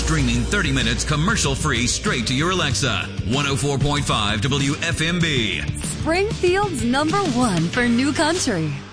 Streaming 30 minutes commercial-free straight to your Alexa. 104.5 WFMB. Springfield's #1 for new country.